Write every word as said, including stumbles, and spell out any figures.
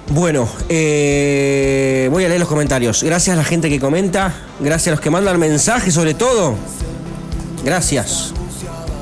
Bueno, eh, voy a leer los comentarios. Gracias a la gente que comenta, gracias a los que mandan mensajes sobre todo. Gracias.